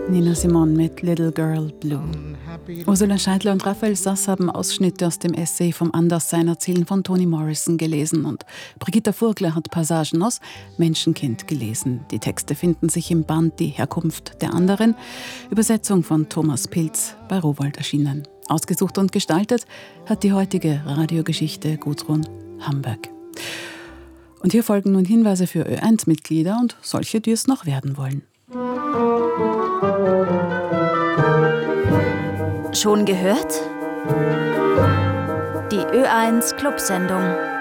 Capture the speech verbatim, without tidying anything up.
Nina Simone mit Little Girl Blue. Ursula Scheidler und Raphael Sass haben Ausschnitte aus dem Essay vom Anderssein erzählen von Toni Morrison gelesen und Brigitta Furgler hat Passagen aus Menschenkind gelesen. Die Texte finden sich im Band Die Herkunft der anderen, Übersetzung von Thomas Pilz, bei Rowohlt erschienen. Ausgesucht und gestaltet hat die heutige Radiogeschichte Gudrun Hamburg. Und hier folgen nun Hinweise für Ö eins Mitglieder und solche, die es noch werden wollen. Schon gehört? Die Ö eins Clubsendung.